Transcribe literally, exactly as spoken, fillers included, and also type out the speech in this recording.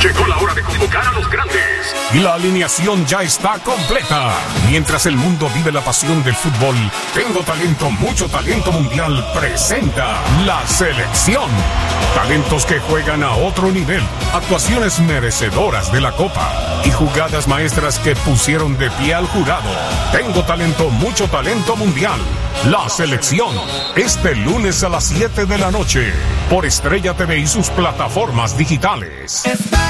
Llegó la hora de convocar a los grandes. Y la alineación ya está completa. Mientras el mundo vive la pasión del fútbol, Tengo Talento, Mucho Talento Mundial presenta la selección. Talentos que juegan a otro nivel, actuaciones merecedoras de la copa y jugadas maestras que pusieron de pie al jurado. Tengo Talento, Mucho Talento Mundial. La selección, este lunes a las siete de la noche, por Estrella T V y sus plataformas digitales.